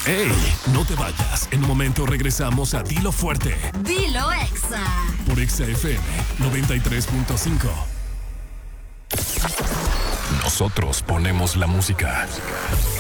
¡Ey! No te vayas. En un momento regresamos a Dilo Fuerte. Dilo Exa. Por Exa FM 93.5. Nosotros ponemos la música.